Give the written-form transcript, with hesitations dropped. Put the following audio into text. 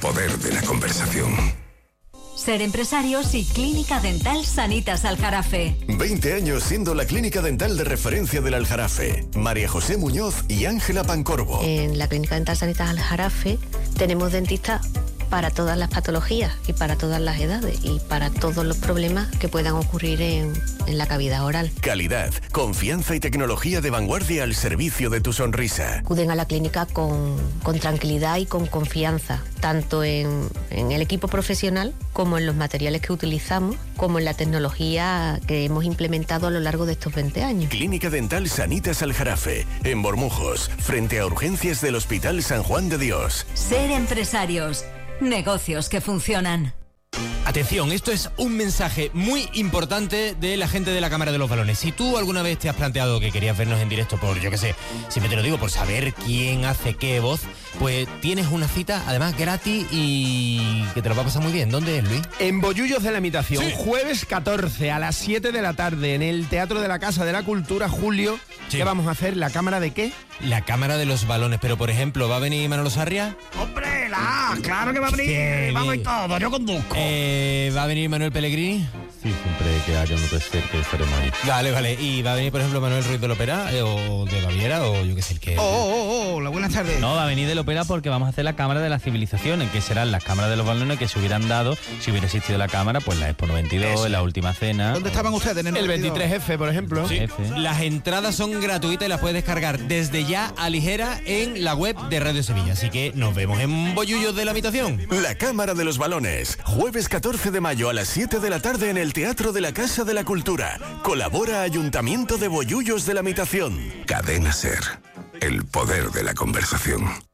poder de la conversación. Ser Empresarios y Clínica Dental Sanitas Aljarafe. 20 años siendo la clínica dental de referencia del Aljarafe. María José Muñoz y Ángela Pancorbo. En la Clínica Dental Sanitas Aljarafe tenemos dentistas para todas las patologías y para todas las edades y para todos los problemas que puedan ocurrir en la cavidad oral. Calidad, confianza y tecnología de vanguardia al servicio de tu sonrisa. Acuden a la clínica con tranquilidad y con confianza, tanto en el equipo profesional como en los materiales que utilizamos, como en la tecnología que hemos implementado a lo largo de estos 20 años. Clínica Dental Sanitas Aljarafe, en Bormujos, frente a urgencias del Hospital San Juan de Dios. Ser Empresarios. Negocios que funcionan. Atención, esto es un mensaje muy importante de la gente de la Cámara de los Balones. Si tú alguna vez te has planteado que querías vernos en directo por, yo qué sé, siempre te lo digo, por saber quién hace qué voz, pues tienes una cita, además gratis y que te lo va a pasar muy bien. ¿Dónde es, Luis? En Bollullos de la Imitación, sí. Jueves 14 a las 7 de la tarde en el Teatro de la Casa de la Cultura, Julio. Sí. ¿Qué vamos a hacer? ¿La Cámara de qué? La Cámara de los Balones, pero por ejemplo, ¿va a venir Manolo Sarria? ¡Hombre, claro que va a venir! ¡Vamos y todo! ¡Yo conduzco! ¿Va a venir Manuel Pellegrini? Sí, siempre que haya un tercer que estaremos ahí. Vale. ¿Y va a venir, por ejemplo, Manuel Ruiz del Opera o de Baviera o yo qué sé el que... Hola, buenas tardes. No, va a venir del Opera porque vamos a hacer la Cámara de las Civilizaciones, que serán las cámaras de los balones que se hubieran dado si hubiera existido la Cámara, pues la Expo 92, en la Última Cena. ¿Dónde estaban ustedes? En El 23F, por ejemplo. Sí. Las entradas son gratuitas y las puedes descargar desde ya a ligera en la web de Radio Sevilla. Así que nos vemos en Bollullos de la Imitación. La Cámara de los Balones, jueves 14 de mayo a las 7 de la tarde en el Teatro de la Casa de la Cultura. Colabora Ayuntamiento de Bollullos de la Imitación. Cadena Ser, el poder de la conversación.